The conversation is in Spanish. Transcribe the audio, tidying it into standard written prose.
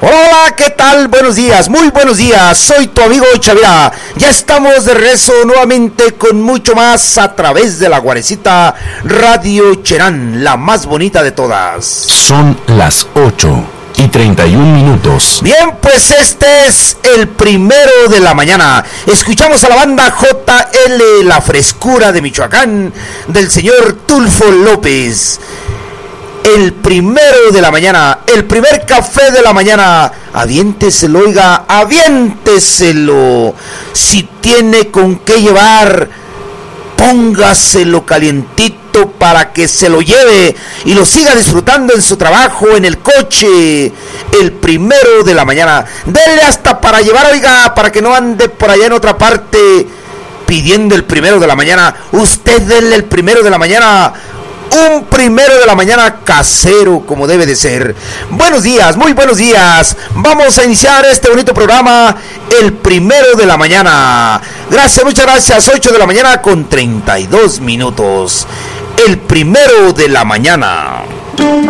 Hola, ¿qué tal? Buenos días, muy buenos días. Soy tu amigo Chavira. Ya estamos de regreso nuevamente con mucho más a través de la Guarecita Radio Cherán, la más bonita de todas. Son las 8:31. Bien, pues este es el 1 de la mañana. Escuchamos a la banda JL, La Frescura de Michoacán, del señor Tulfo López. El 1 de la mañana, el primer café de la mañana. Aviénteselo, oiga, aviénteselo. Si tiene con qué llevar, póngaselo calientito para que se lo lleve y lo siga disfrutando en su trabajo, en el coche. El 1 de la mañana. Denle hasta para llevar, oiga, para que no ande por allá en otra parte pidiendo el 1 de la mañana. Usted denle el 1 de la mañana. Un 1 de la mañana casero, como debe de ser. Buenos días, muy buenos días. Vamos a iniciar este bonito programa el 1 de la mañana. Gracias, muchas gracias. 8 de la mañana con 32 minutos. El 1 de la mañana.